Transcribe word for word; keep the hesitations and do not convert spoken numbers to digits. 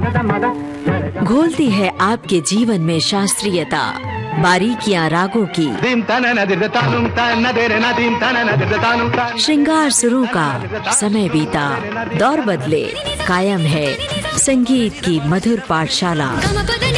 घोलती है आपके जीवन में शास्त्रीयता, बारीकियां रागों की, श्रृंगार सुरों का। समय बीता, दौर बदले, कायम है संगीत की मधुर पाठशाला।